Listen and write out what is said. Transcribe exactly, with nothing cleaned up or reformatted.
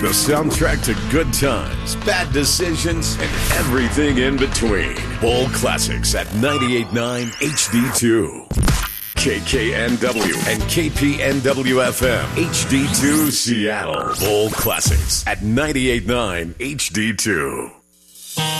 The soundtrack to good times, bad decisions, and everything in between. Bowl Classics at ninety-eight point nine H D two. K K N W and K P N W F M H D two Seattle. Bowl Classics at ninety-eight point nine H D two.